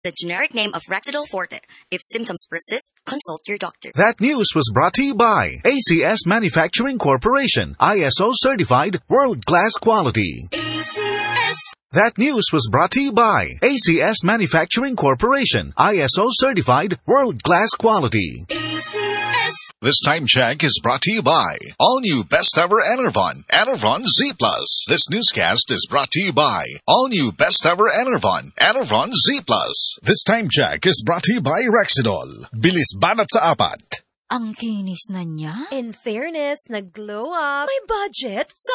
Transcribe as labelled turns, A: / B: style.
A: the generic name of Rexidol Forte. If symptoms persist, consult your doctor.
B: That news was brought to you by ACS Manufacturing Corporation, ISO certified, world-class quality.
A: ACS.
B: That news was brought to you by ACS Manufacturing Corporation, ISO certified, world-class quality.
A: ACS.
C: This time check is brought to you by all new best ever Enervon Z Plus. This newscast is brought to you by all new best ever Enervon Z Plus. This time check is brought to you by Rexidol. Bilis banat sa apat.
D: Ang kinis na niya.
E: In fairness, nag-glow up.
D: May budget.